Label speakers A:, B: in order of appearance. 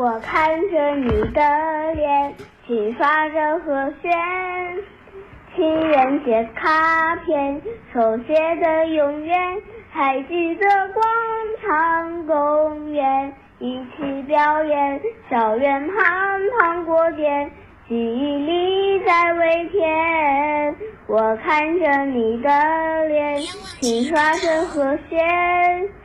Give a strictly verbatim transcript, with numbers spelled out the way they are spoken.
A: 我看着你的脸，轻刷着和弦，情人节卡片手写的永远，还记得广场公园一起表演，校园旁糖果店，记忆里在微甜。我看着你的脸，轻刷着和弦。